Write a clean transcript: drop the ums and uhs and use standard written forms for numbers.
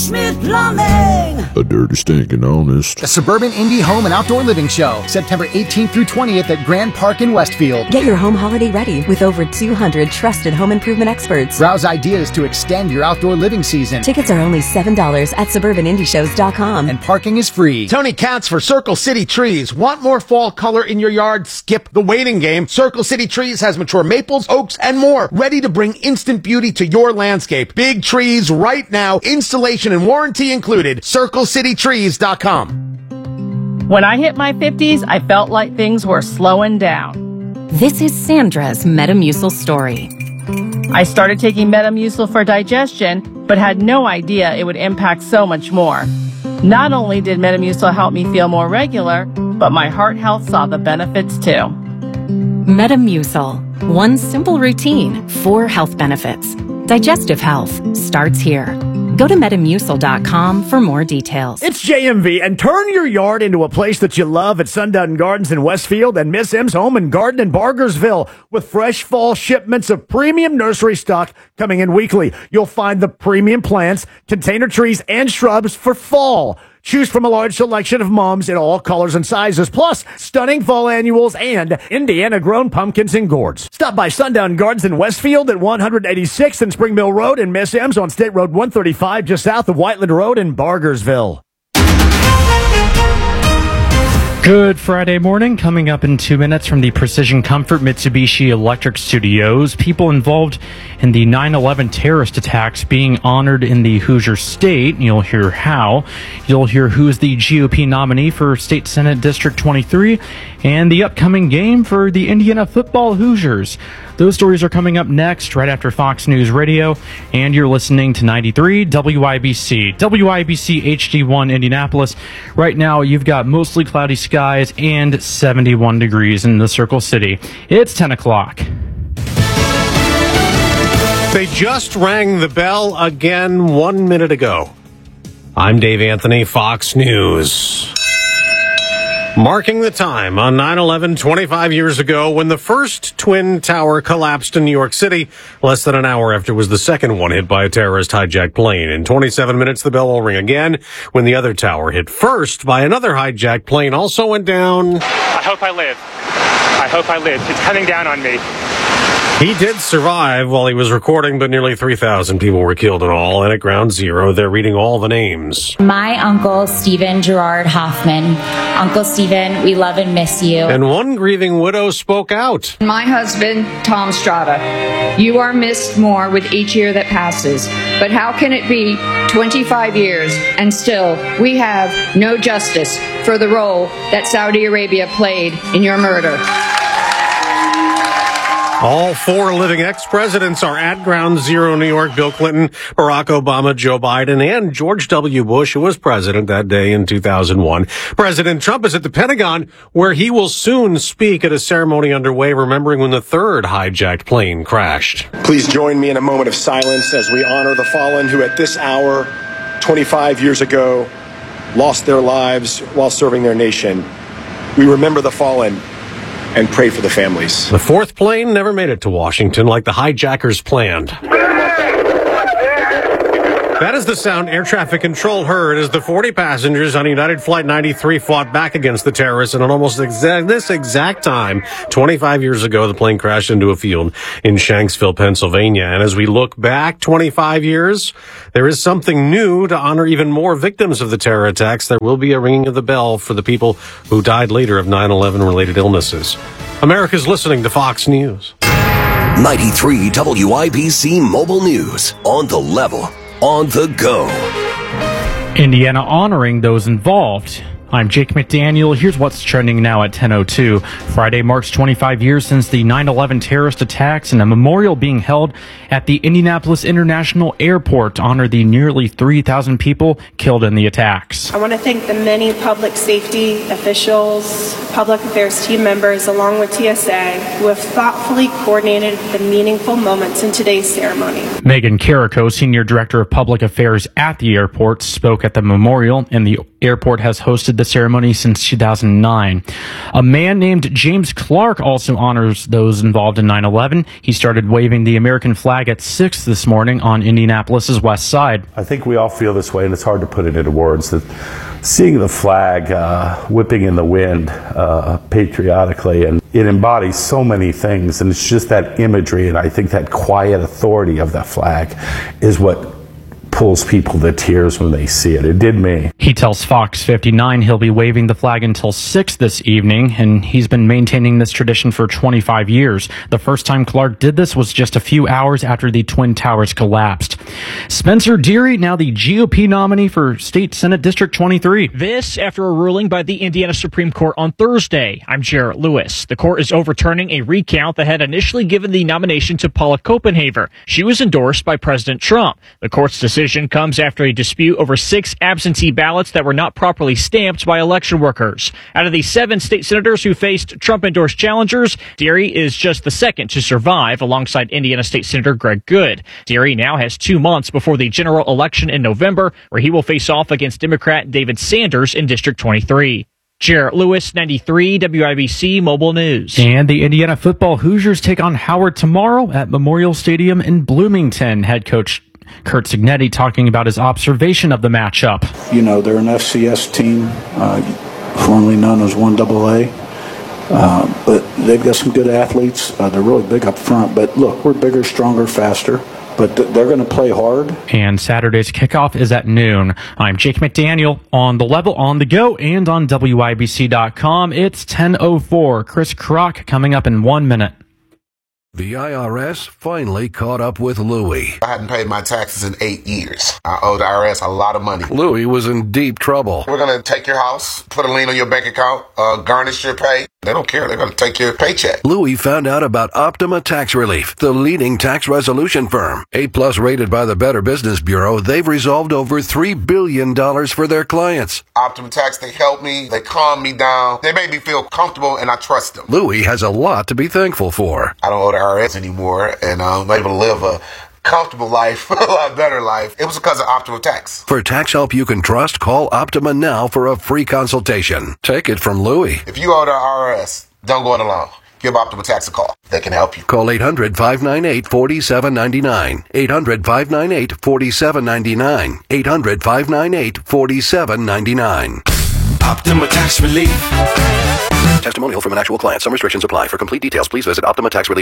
Smith Plumbing. A dirty, stinking honest. The Suburban Indie Home and Outdoor Living Show, September 18th through 20th at Grand Park in Westfield. Get your home holiday ready with over 200 trusted home improvement experts. Browse ideas to extend your outdoor living season. Tickets are only $7 at suburbanindieshows.com. And parking is free. Tony Katz for Circle City Trees. Want more fall color in your yard? Skip the waiting game. Circle City Trees has mature maples, oaks, and more, ready to bring instant beauty to your landscape. Big trees right now, installation and warranty included. CircleCityTrees.com. When I hit my 50s, I felt like things were slowing down. This is Sandra's Metamucil story. I started taking Metamucil for digestion, but had no idea it would impact so much more. Not only did Metamucil help me feel more regular, but my heart health saw the benefits too. Metamucil. One simple routine, 4 health benefits. Digestive health starts here. Go to Metamucil.com for more details. It's JMV, and turn your yard into a place that you love at Sundown Gardens in Westfield and Miss M's Home and Garden in Bargersville. With fresh fall shipments of premium nursery stock coming in weekly, you'll find the premium plants, container trees, and shrubs for fall. Choose from a large selection of mums in all colors and sizes, plus stunning fall annuals and Indiana-grown pumpkins and gourds. Stop by Sundown Gardens in Westfield at 186th and Spring Mill Road, and Miss M's on State Road 135 just south of Whiteland Road in Bargersville. Good Friday morning. Coming up in 2 minutes from the Precision Comfort Mitsubishi Electric Studios, people involved in the 9/11 terrorist attacks being honored in the Hoosier State. You'll hear how. You'll hear who's the GOP nominee for State Senate District 23 and the upcoming game for the Indiana football Hoosiers. Those stories are coming up next, right after Fox News Radio, and you're listening to 93 WIBC. WIBC HD1 Indianapolis. Right now, you've got mostly cloudy skies and 71 degrees in the Circle City. It's 10 o'clock. They just rang the bell again 1 minute ago. I'm Dave Anthony, Fox News. Marking the time on 9/11, 25 years ago, when the first Twin Tower collapsed in New York City, less than an hour after was the second one hit by a terrorist hijacked plane. In 27 minutes, the bell will ring again when the other tower, hit first by another hijacked plane, also went down. I hope I live. I hope I live. It's coming down on me. He did survive while he was recording, but nearly 3,000 people were killed in all. And at Ground Zero, they're reading all the names. My uncle, Stephen Gerard Hoffman. Uncle Stephen, we love and miss you. And one grieving widow spoke out. My husband, Tom Strada. You are missed more with each year that passes. But how can it be 25 years and still we have no justice for the role that Saudi Arabia played in your murder? All 4 living ex-presidents are at Ground Zero, New York. Bill Clinton, Barack Obama, Joe Biden, and George W. Bush, who was president that day in 2001. President Trump is at the Pentagon, where he will soon speak at a ceremony underway, remembering when the third hijacked plane crashed. Please join me in a moment of silence as we honor the fallen who at this hour, 25 years ago, lost their lives while serving their nation. We remember the fallen and pray for the families. The fourth plane never made it to Washington like the hijackers planned. That is the sound air traffic control heard as the 40 passengers on United Flight 93 fought back against the terrorists. And at almost this exact time, 25 years ago, the plane crashed into a field in Shanksville, Pennsylvania. And as we look back 25 years, there is something new to honor even more victims of the terror attacks. There will be a ringing of the bell for the people who died later of 9/11 related illnesses. America's listening to Fox News. 93 WIBC Mobile News. On the level. On the go. Indiana honoring those involved. I'm Jake McDaniel. Here's what's trending now at 10:02. Friday marks 25 years since the 9/11 terrorist attacks, and a memorial being held at the Indianapolis International Airport to honor the nearly 3,000 people killed in the attacks. I want to thank the many public safety officials, public affairs team members, along with TSA, who have thoughtfully coordinated the meaningful moments in today's ceremony. Megan Carrico, Senior Director of Public Affairs at the airport, spoke at the memorial in the Airport has hosted the ceremony since 2009. A man named James Clark also honors those involved in 9/11. He started waving the American flag at 6 this morning on Indianapolis's west side. I think we all feel this way, and it's hard to put it into words, that seeing the flag whipping in the wind patriotically, and it embodies so many things, and it's just that imagery, and I think that quiet authority of that flag is what pulls people to tears when they see it. It did me. He tells Fox 59 he'll be waving the flag until 6 this evening, and he's been maintaining this tradition for 25 years. The first time Clark did this was just a few hours after the Twin Towers collapsed. Spencer Deary, now the GOP nominee for State Senate District 23. This after a ruling by the Indiana Supreme Court on Thursday. I'm Jarrett Lewis. The court is overturning a recount that had initially given the nomination to Paula Copenhaver. She was endorsed by President Trump. The court's decision comes after a dispute over 6 absentee ballots that were not properly stamped by election workers. Out of the 7 state senators who faced Trump-endorsed challengers, Deary is just the second to survive alongside Indiana State Senator Greg Good. Deary now has 2 months before the general election in November, where he will face off against Democrat David Sanders in District 23. Jarrett Lewis, 93 WIBC Mobile News. And the Indiana football Hoosiers take on Howard tomorrow at Memorial Stadium in Bloomington. Head coach Curt Cignetti talking about his observation of the matchup. You know, they're an FCS team, formerly known as 1AA, but they've got some good athletes. They're really big up front, but look, we're bigger, stronger, faster, but they're going to play hard. And Saturday's kickoff is at noon. I'm Jake McDaniel on The Level, on the go, and on WIBC.com. It's 10:04. Chris Kroc coming up in 1 minute. The IRS finally caught up with Louie. I hadn't paid my taxes in 8 years. I owe the IRS a lot of money. Louie was in deep trouble. We're going to take your house, put a lien on your bank account, garnish your pay. They don't care. They're going to take your paycheck. Louie found out about Optima Tax Relief, the leading tax resolution firm. A+ rated by the Better Business Bureau, they've resolved over $3 billion for their clients. Optima Tax, they help me. They calm me down. They make me feel comfortable, and I trust them. Louie has a lot to be thankful for. I don't owe the IRS anymore, and I'm able to live a comfortable life, a lot better life. It was because of Optima Tax. For tax help you can trust, call Optima now for a free consultation. Take it from Louie. If you owe the IRS, don't go it alone. Give Optima Tax a call. They can help you. Call 800-598-4799. 800-598-4799. 800-598-4799. Optima Tax Relief. Testimonial from an actual client. Some restrictions apply. For complete details, please visit OptimaTaxRelief.com.